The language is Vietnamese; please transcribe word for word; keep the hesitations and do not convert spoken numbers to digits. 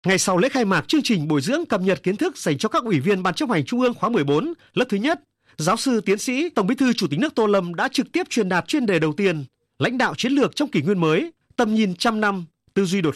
Ngày sau lễ khai mạc chương trình bồi dưỡng cập nhật kiến thức dành cho các ủy viên Ban chấp hành Trung ương khóa mười bốn, lớp thứ nhất, giáo sư tiến sĩ Tổng Bí thư Chủ tịch nước Tô Lâm đã trực tiếp truyền đạt chuyên đề đầu tiên: lãnh đạo chiến lược trong kỷ nguyên mới, tầm nhìn trăm năm, tư duy đột